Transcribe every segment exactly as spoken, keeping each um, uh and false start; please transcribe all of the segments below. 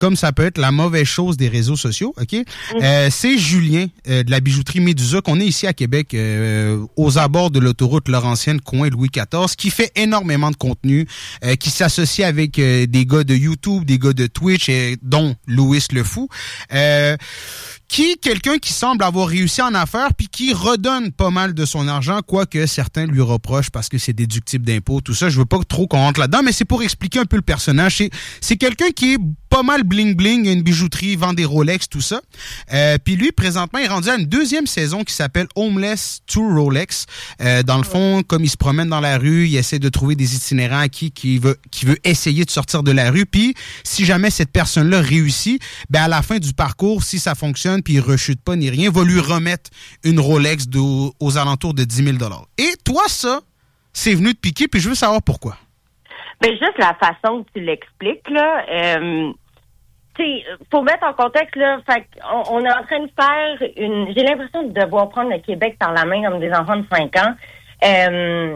comme ça peut être la mauvaise chose des réseaux sociaux, OK? Mm. Euh, c'est Julien euh, de la bijouterie Médusa, qu'on est ici à Québec, euh, aux abords de l'autoroute Laurentienne, coin Louis quatorze, qui fait énormément de contenu, euh, qui s'associe avec euh, des gars de YouTube, des gars de Twitch, et, dont Louis le Fou. Euh, qui quelqu'un qui semble avoir réussi en affaires puis qui redonne pas mal de son argent, quoique certains lui reprochent parce que c'est déductible d'impôts, tout ça. Je veux pas trop qu'on rentre là-dedans, mais c'est pour expliquer un peu le personnage. C'est, c'est quelqu'un qui est pas mal bling-bling, il a une bijouterie, vend des Rolex, tout ça. Euh, puis lui, présentement, il est rendu à une deuxième saison qui s'appelle Homeless to Rolex. Euh, dans le fond, comme il se promène dans la rue, il essaie de trouver des itinérants à qui, qui veut, qui veut essayer de sortir de la rue. Puis, si jamais cette personne-là réussit, ben à la fin du parcours, si ça fonctionne, puis il rechute pas ni rien, va lui remettre une Rolex de, aux alentours de dix mille dollars. Et toi, ça, c'est venu te piquer, puis je veux savoir pourquoi. Ben juste la façon que tu l'expliques, là, euh, tu sais, faut mettre en contexte, là, fait on, on est en train de faire une, j'ai l'impression de devoir prendre le Québec par la main comme des enfants de cinq ans. Euh,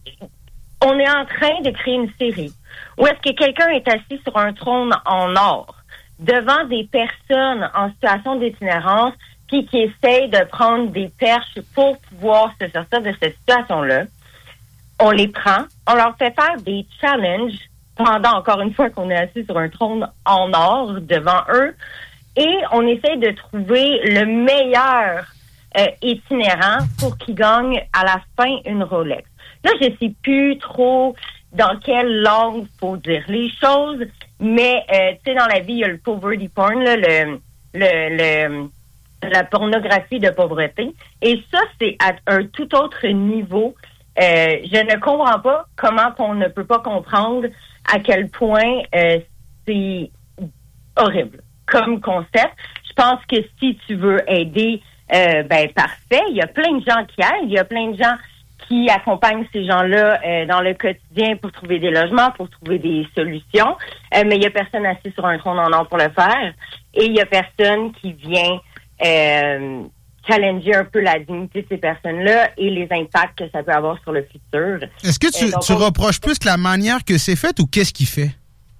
on est en train de créer une série où est-ce que quelqu'un est assis sur un trône en or devant des personnes en situation d'itinérance puis qui essayent de prendre des perches pour pouvoir se sortir de cette situation-là. On les prend, on leur fait faire des challenges pendant, encore une fois, qu'on est assis sur un trône en or devant eux, et on essaie de trouver le meilleur euh, itinérant pour qu'il gagne à la fin une Rolex. Là, je sais plus trop dans quelle langue faut dire les choses, mais euh, tu sais, dans la vie, il y a le poverty porn, là, le, le, le la pornographie de pauvreté, et ça, c'est à un tout autre niveau. Euh, je ne comprends pas comment on ne peut pas comprendre à quel point euh, c'est horrible comme concept. Je pense que si tu veux aider, euh, ben parfait. Il y a plein de gens qui aident. Il y a plein de gens qui accompagnent ces gens-là euh, dans le quotidien pour trouver des logements, pour trouver des solutions. Euh, mais il y a personne assis sur un trône en or pour le faire. Et il y a personne qui vient euh, challenger un peu la dignité de ces personnes-là et les impacts que ça peut avoir sur le futur. Est-ce que tu, donc, tu on... reproches plus la manière que c'est fait ou qu'est-ce qu'il fait?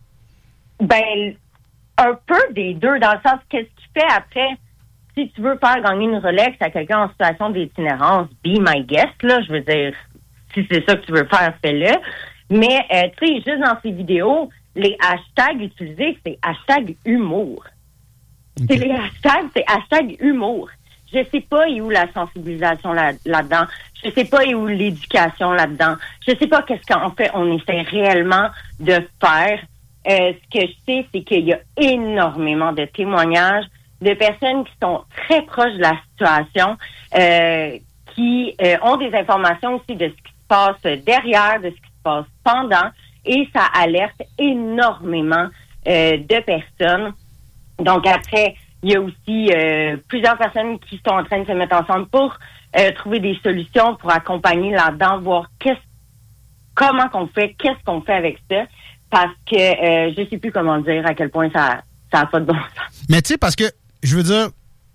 Ben, un peu des deux, dans le sens, qu'est-ce qu'il fait après? Si tu veux faire gagner une Rolex à quelqu'un en situation d'itinérance, be my guest, là, je veux dire, si c'est ça que tu veux faire, fais-le. Mais, euh, tu sais, juste dans ces vidéos, les hashtags utilisés, c'est hashtag humour. Okay. C'est les hashtags, c'est hashtag humour. Je sais pas où la sensibilisation là, là-dedans. Je sais pas où l'éducation là-dedans. Je sais pas qu'est-ce qu'en fait on essaie réellement de faire. Euh, ce que je sais, c'est qu'il y a énormément de témoignages de personnes qui sont très proches de la situation, euh, qui euh, ont des informations aussi de ce qui se passe derrière, de ce qui se passe pendant, et ça alerte énormément euh, de personnes. Donc après, il y a aussi euh, plusieurs personnes qui sont en train de se mettre ensemble pour euh, trouver des solutions, pour accompagner là-dedans, voir qu'est-ce, comment qu'on fait, qu'est-ce qu'on fait avec ça, parce que euh, je sais plus comment dire à quel point ça ça a pas de bon sens. Mais tu sais, parce que je veux dire,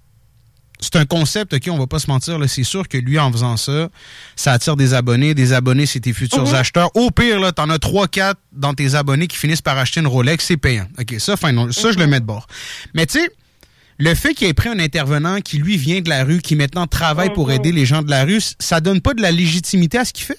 c'est un concept, OK, on va pas se mentir, là, c'est sûr que lui, en faisant ça, ça attire des abonnés. Des abonnés, c'est tes futurs mm-hmm. acheteurs. Au pire, là, t'en as trois quatre dans tes abonnés qui finissent par acheter une Rolex, c'est payant. OK, ça, fin, non, ça, mm-hmm. je le mets de bord. Mais tu sais, le fait qu'il ait pris un intervenant qui, lui, vient de la rue, qui maintenant travaille mm-hmm. pour aider les gens de la rue, ça donne pas de la légitimité à ce qu'il fait?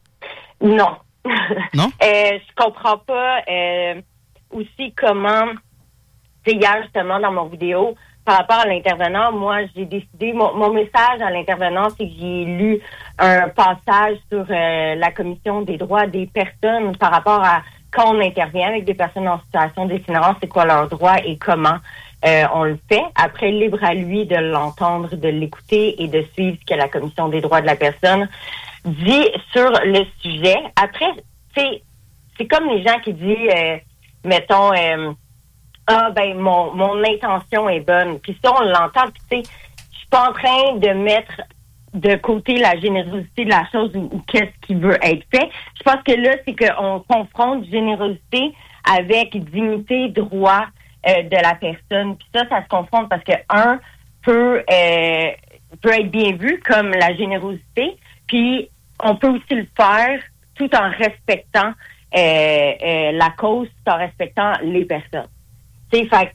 Non. Non? euh, je comprends pas euh, aussi comment, tu sais, hier, justement, dans mon vidéo, par rapport à l'intervenant, moi, j'ai décidé, mon, mon message à l'intervenant, c'est que j'ai lu un passage sur euh, la Commission des droits des personnes par rapport à quand on intervient avec des personnes en situation d'itinérance, c'est quoi leurs droits et comment euh, on le fait. Après, libre à lui de l'entendre, de l'écouter et de suivre ce que la Commission des droits de la personne dit sur le sujet. Après, c'est c'est comme les gens qui disent, euh, mettons... Euh, Ah, ben, mon, mon intention est bonne. Puis ça, on l'entend. Puis, tu sais, je suis pas en train de mettre de côté la générosité de la chose ou, ou qu'est-ce qui veut être fait. Je pense que là, c'est qu'on confronte générosité avec dignité, droit euh, de la personne. Puis ça, ça se confronte parce que un peut, euh, peut être bien vu comme la générosité. Puis, on peut aussi le faire tout en respectant euh, euh, la cause, tout en respectant les personnes. Tu sais, fait